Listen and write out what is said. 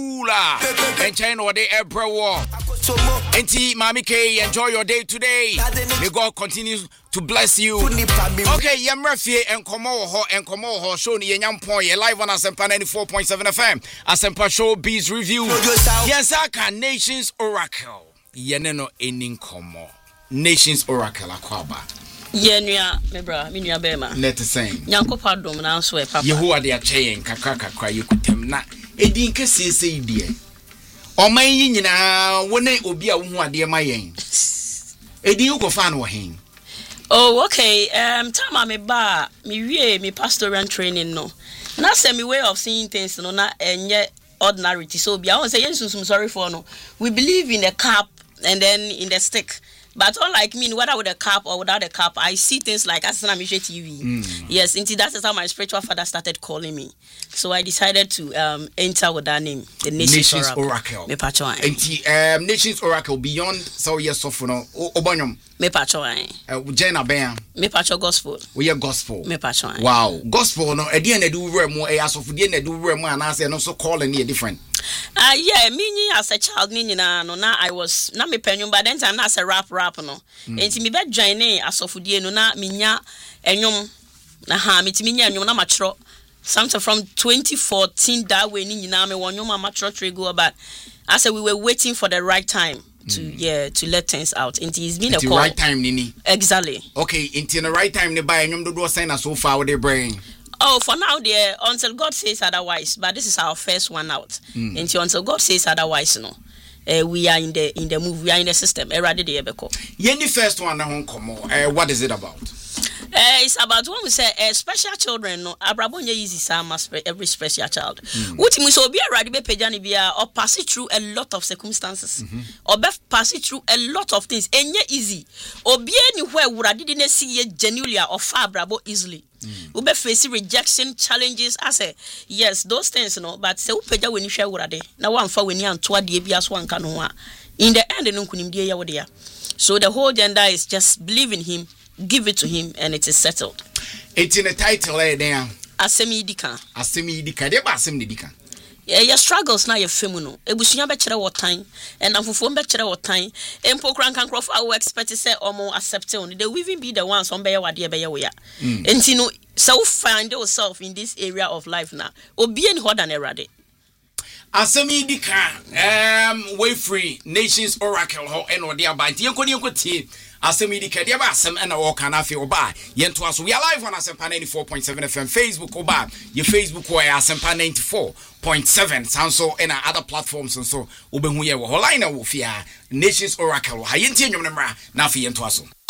And China or the April War. Auntie Mami K, enjoy your day today. May God continue to bless you. Okay, Yamrafi and Komo show ni Yampo live on Asempa 94.7 FM. Asempa Show Bees Review. Yes, I can Nations Oracle. Yeneno enin komo. Nations Oracle akwaba. Yenua mebra minua bema. Let the same. Nyankopa dom na so e papa. Yehowa de acheyen kakra yekutem na edin kese idie. Oman yi nyina wone obi a wo hu ade ma yen. Edin ko fa no hen. Oh, okay. Time me ba me wie me pastoral training no. Na say me way of seeing things no na enye ordinary. So bia won say yensusum sorry for no. We believe in the cup and then in the stick. But unlike me, whether with a cap or without a cap, I see things like Asana Mishe TV. Yes, indeed, that is how my spiritual father started calling me. So I decided to enter with that name, the Nations Oracle. Me Nations Oracle beyond so yes of no Obonyom. Me pacho Jena Ben. Me pacho gospel. We are gospel. Me pacho. Wow, gospel no. Edi na do remo as of the na do remo and I say no so calling it different. Yeah, me as a child ni na no na I was na me penyum but then time na as a rap no. Enti me be join as of the no na me nya enyum na ha me ti me nya enyum na matro. Something from 2014 that way ni na me won nyum matro go about. I said we were waiting for the right time. To let things out. It's been a call. Right time, Nini. Exactly. Okay, until the right time, they buy and you do sign so far with their brain. Oh, for now, there until God says otherwise. But this is our first one out. Until God says otherwise, no. We are in the move. We are in the system. Yenny first one, what is it about? It's about when we say special children. No, Abrabonye easy sama every special child. What we so be a radibe pejani bia or pass it through a lot of circumstances, or pass it through a lot of things. Enye easy. Or be anywhere where I didn't see ye genuinely or far brabo easily. We be facing rejection challenges. I say yes, those things no. But say upeja when you share urade. Now one for when you and twa die bias one kanwa. In the end, no kunim die ya wodia. So the whole agenda is just believe in Him. Give it to Him and it is settled. It's in the title there. Asemi Dika. Asemi Dika. They ba asemi Dika. Your struggles na your femuno. Ebusunya be kire what time and afufo be kire what time. Empo krankan krof I will expect to say omo accept on. They will even be the ones on be wade be we ya. Enti no so find yourself in this area of life now. Obi any ho than erade. Asemi Dika way free Nations Oracle ho eno dia ba nti yenko tie Asemi Dika dia ba asem na wo kana afi oba yento aso we are live on Asempa 94.7 FM Facebook oba your Facebook or Asempa 94.7 sanso and other platforms and so obehu ye wo line wo fia Nations Oracle ha yenti enwom na mra na afi yento aso